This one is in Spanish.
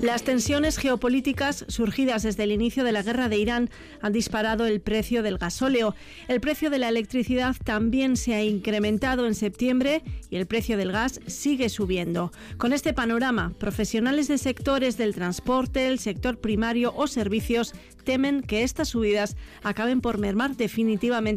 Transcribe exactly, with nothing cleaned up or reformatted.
Las tensiones geopolíticas surgidas desde el inicio de la guerra de Irán han disparado el precio del gasóleo. El precio de la electricidad también se ha incrementado en septiembre y el precio del gas sigue subiendo. Con este panorama, profesionales de sectores del transporte, el sector primario o servicios temen que estas subidas acaben por mermar definitivamente